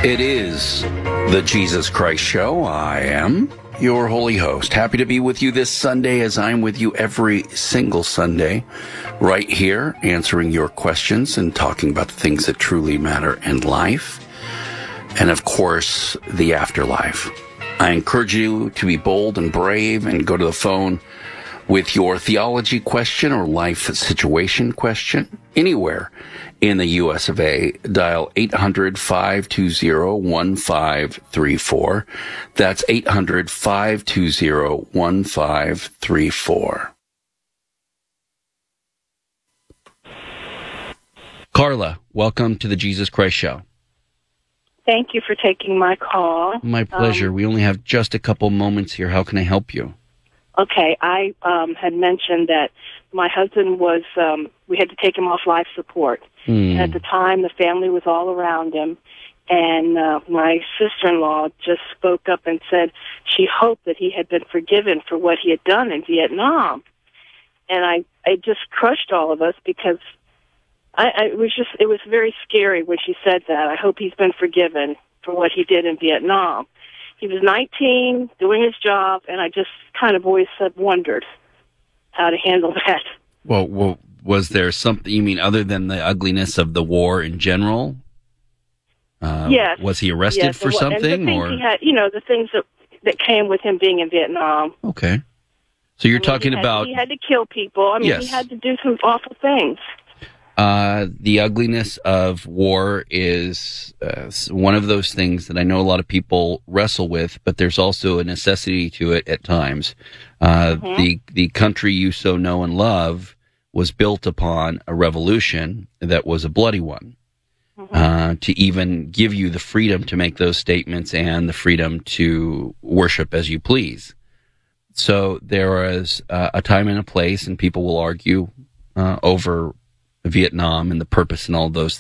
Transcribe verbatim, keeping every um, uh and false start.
It is the Jesus Christ Show. I am your holy host. Happy to be with you this Sunday, as I'm with you every single Sunday, right here, answering your questions and talking about the things that truly matter in life, and of course, the afterlife. I encourage you to be bold and brave and go to the phone with your theology question or life situation question anywhere in the U S of A. Dial eight hundred, five two zero, one five three four. That's eight hundred, five two zero, one five three four. Carla, welcome to the Jesus Christ Show. Thank you for taking my call. My pleasure. Um, we only have just a couple moments here. How can I help you? Okay, I um, had mentioned that my husband was, um, we had to take him off life support. Mm. And at the time, the family was all around him. And uh, my sister-in-law just spoke up and said she hoped that he had been forgiven for what he had done in Vietnam. And I, it just crushed all of us because I, I it was just, it was very scary when she said that. I hope he's been forgiven for what he did in Vietnam. He was nineteen, doing his job, and I just kind of always wondered how to handle that. Well, well, was there something, you mean, other than the ugliness of the war in general? Uh, yes. Was he arrested yes, for something? And the things or he had, you know, the things that, that came with him being in Vietnam. Okay. So you're I mean, talking he had, about... He had to kill people. I mean, yes. he had to do some awful things. Uh, the ugliness of war is uh, one of those things that I know a lot of people wrestle with, but there's also a necessity to it at times. Uh, mm-hmm. The the country you so know and love was built upon a revolution that was a bloody one. Mm-hmm. Uh, to even give you the freedom to make those statements and the freedom to worship as you please. So there is uh, a time and a place, and people will argue uh, over Vietnam and the purpose and all those